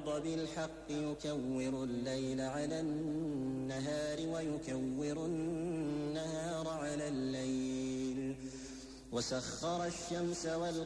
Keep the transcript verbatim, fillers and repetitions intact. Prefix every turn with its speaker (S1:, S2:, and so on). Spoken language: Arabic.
S1: والأرض بالحق يكور الليل على النهار ويكور النهار على الليل وسخر الشمس والقمر